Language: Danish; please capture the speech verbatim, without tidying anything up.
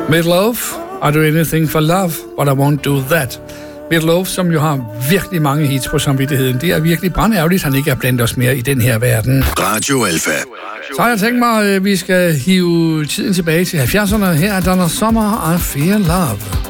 Meatloaf, I do anything for love, but I won't do that. Meatloaf, som jo har virkelig mange hits på samvittigheden. Det er virkelig brandærgerligt, han ikke er blandt os mere i den her verden. Radio Alpha. Så har jeg tænkt mig, at vi skal hive tiden tilbage til halvfjerdserne. Her er Donna Summer, I Feel Love.